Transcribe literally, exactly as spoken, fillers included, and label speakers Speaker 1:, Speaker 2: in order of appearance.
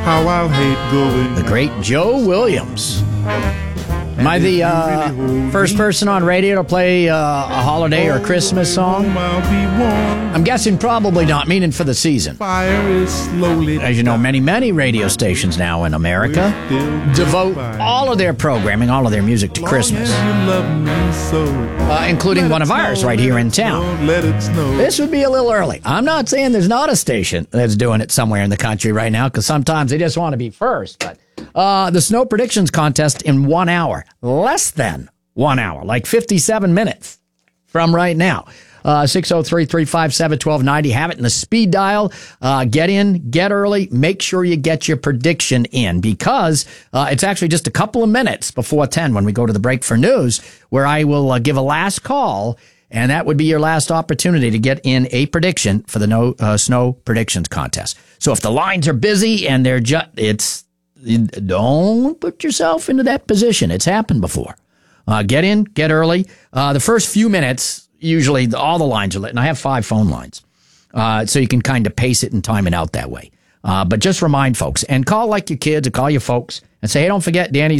Speaker 1: how I'll hate going.
Speaker 2: The great Joe Williams. Am I the uh, first person on radio to play uh, a holiday or Christmas song?
Speaker 1: I'll be warm.
Speaker 2: I'm guessing probably not, meaning for the season.
Speaker 1: Fire is slowly.
Speaker 2: As you know, many, many radio stations now in America devote all of their programming, all of their music to Christmas,
Speaker 1: You love me so.
Speaker 2: uh, including one of ours right here in town.
Speaker 1: Let it snow.
Speaker 2: This would be a little early. I'm not saying there's not a station that's doing it somewhere in the country right now, because sometimes they just want to be first. But uh, the snow predictions contest in one hour, less than one hour, like fifty-seven minutes from right now. Uh, six oh three, three five seven, one two nine oh. Have it in the speed dial. Uh, get in, get early. Make sure you get your prediction in, because uh, it's actually just a couple of minutes before ten when we go to the break for news, where I will uh, give a last call. And that would be your last opportunity to get in a prediction for the no, uh, snow predictions contest. So if the lines are busy and they're just, it's, don't put yourself into that position. It's happened before. Uh, get in, get early. Uh, the first few minutes, usually the, all the lines are lit, and I have five phone lines. Uh, so you can kind of pace it and time it out that way. Uh, but just remind folks, and call like your kids or call your folks and say, hey, don't forget, Danny's